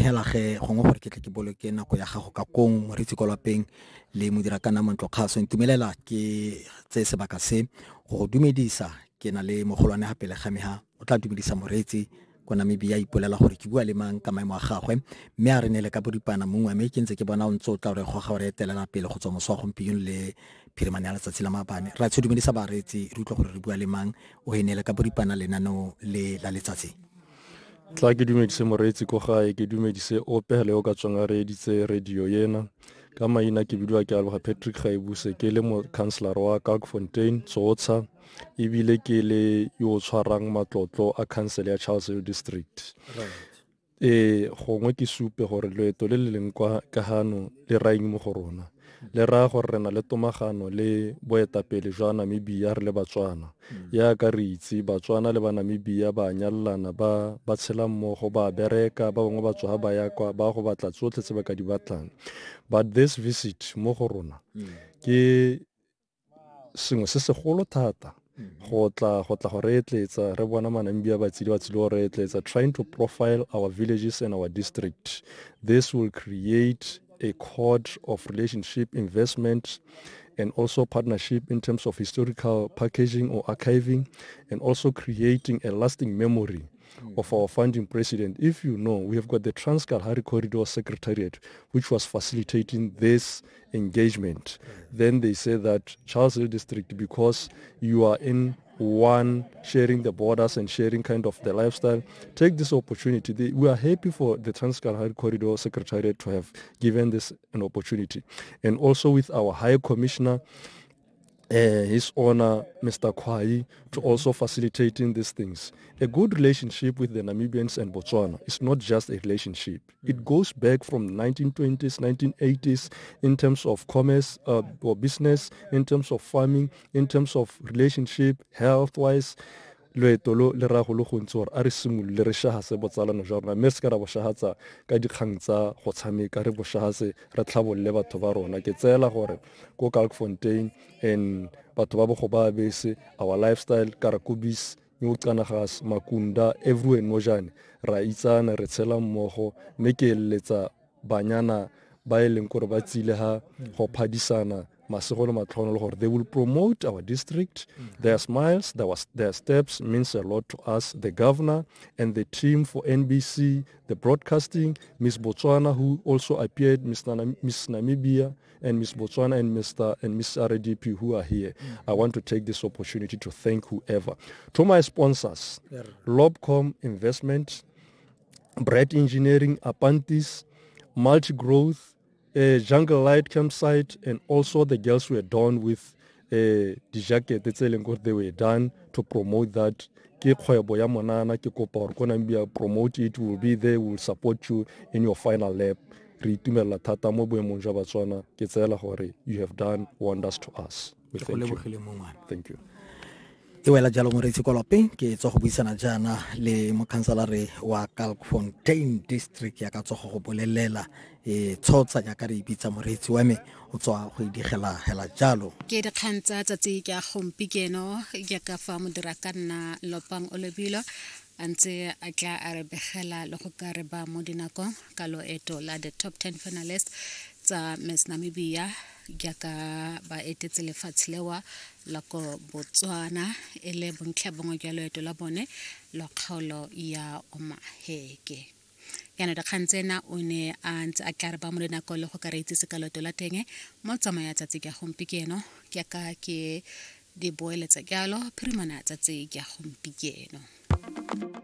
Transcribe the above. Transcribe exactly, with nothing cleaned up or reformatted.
hela ge gongwe gore ke tle ke boloke nako ya gago ka kong moretsi ko lapeng le modira kana montlo kgaso ntumelela ke tse sebaka se go dumedisa ke na le mogolwane hape le gameha o tla dumedisa moretsi ko Namibia ipolela gore ke bua le mang ka maemo a gagwe mme a re nele ka boripana mongwe mme ke ntse ke bona o ntse o tla re go ga gore etelela pele go tswa moswa gompieno le phirimane ya letsatsi la mabane ra tse dumedisa baretsi re utlwa gore re bua le mang o henele ka boripana lenano le la letsatsi tla ke dumedise moretsi ko gae ke dumedise o pele o ka tswang a reeditse radio yena ka maina ke bidwa ke Aloha Patrick Gaibuse ke le mo councilor wa Kalkfontein Tsotsa ebile ke le yo tshwarang matlotlo a council ya Charles Hill District eh gongwe ke supe gore loeto le le leng kwa ka hano le raing mo go rona le ra gore rena le tomagano le boetapele jwa Namibia re le Batswana ya ka re itse Batswana le ba Namibia ba nyallana ba ba tshela mmogo ba bereka ba bangwe ba tswa ba ya kwa ba go batla tsotlhe tse ba ka di batlang but this visit mo go rona ke sengwe se segolo thata go tla go tla go re etletsa re bona Manamibia ba tsile ba tsile go re etletsa trying to profile our villages and our district. This will create a cord of relationship, investment, and also partnership in terms of historical packaging or archiving, and also creating a lasting memory of our founding president. If you know, we have got the Trans-Kalahari Corridor Secretariat, which was facilitating this engagement. Then they say that Charles Hill District, because you are in one, sharing the borders and sharing kind of the lifestyle, take this opportunity. They, we are happy for the Trans-Kalahari Corridor Secretariat to have given this an opportunity. And also with our High Commissioner, Uh, His Honor, Mister Kwai, to also facilitating these things. A good relationship with the Namibians and Botswana is not just a relationship. It goes back from the nineteen twenties, nineteen eighties in terms of commerce uh, or business, in terms of farming, in terms of relationship, health-wise. Loetolo le ra go le go ntse gore a re simolole re shahase botsalano jwa rona mme se ka ra bo shahatsa ka dikgang tsa go tshameka re bo shahase re tlhabolle batho ba rona ke tseela gore ko Kalkfontein and batho ba bo go ba bese our lifestyle Karakubis New Kanagas Makunda everywhere no jane ra itsana re tshela mmogo mme ke eletsa banyana ba eleng gore ba tsile ha go phadisana they will promote our district. Mm-hmm. Their smiles, their, their steps means a lot to us. The governor and the team for N B C, the broadcasting, Miss Botswana, who also appeared, Miss Namibia, and Miss Botswana and Mister and Miss R D P, who are here. Mm-hmm. I want to take this opportunity to thank whoever. To my sponsors, yeah. Lobcom Investment, Bright Engineering, Apantis, Multi-Growth, a Jungle Light campsite, and also the girls were done with uh, the jacket they were done to promote that. Promote it, will be there, will support you in your final lap. You have done wonders to us. We thank you. Thank you. E wela jalo moretsi ko lapeng ke tso go buisana jana le mokhanselare wa Kalkfontein district ya ka tso go bolelela e tshotsa ya ka re ibitsa moretsi wa me o tswa go idigela hela jalo ke dikgantsa tsa tse ka gompikeno ya ka fa modira ka nna Lopang Olebilo antse a tla a re begela le go ka re ba mo dinako ka lo eto la the top ten finalists tsa Miss Namibia ya ka ba etetse lefatshe lewa la ko Botswana ele bontlha bongwe jalo eto la bone lo kgaolo ya Omaheke yana da khantsena o ne a ntse a tla re ba mo dinako le go ka re itse ka loto la tenge mo tsamaya tsatsi ka gompikeno ke ka ke di boeletsa jalo phirimana tsatsi ka gompikeno.